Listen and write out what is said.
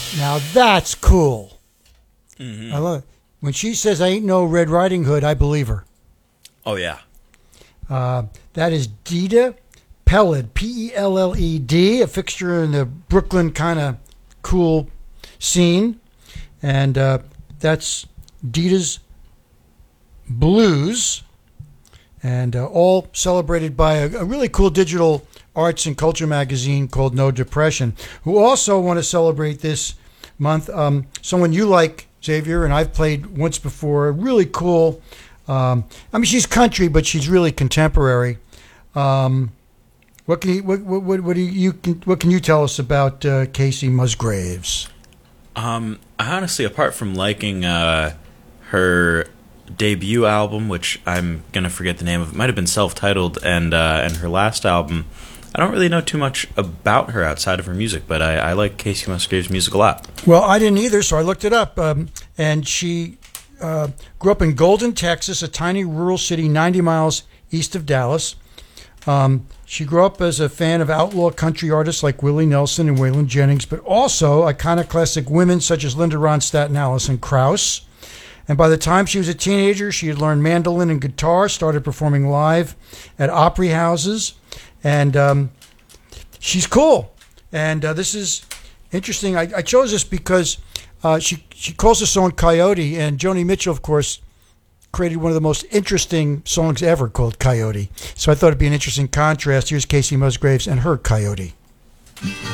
Now that's cool. Mm-hmm. I love it. When she says I ain't no Red Riding Hood, I believe her. Oh, yeah. That is Dita Pelled, Pelled, a fixture in the Brooklyn kind of cool scene. And that's Dita's Blues. And all celebrated by a really cool digital arts and culture magazine called No Depression, who also want to celebrate this month. Someone you like, Xavier, and I've played once before. Really cool. I mean, she's country, but she's really contemporary. What can you tell us about Casey Musgraves? I honestly, apart from liking her debut album, which I'm gonna forget the name of, it might have been self-titled, and her last album, I don't really know too much about her outside of her music, but I like Casey Musgraves' music a lot. Well, I didn't either, so I looked it up, and she grew up in Golden, Texas, a tiny rural city 90 miles east of Dallas. She grew up as a fan of outlaw country artists like Willie Nelson and Waylon Jennings, but also iconoclastic women such as Linda Ronstadt and Alison Krauss. And by the time she was a teenager, she had learned mandolin and guitar, started performing live at Opry houses, and she's cool. And this is interesting. I chose this because she calls the song Coyote, and Joni Mitchell, of course, created one of the most interesting songs ever called Coyote. So I thought it'd be an interesting contrast. Here's Casey Musgraves and her Coyote.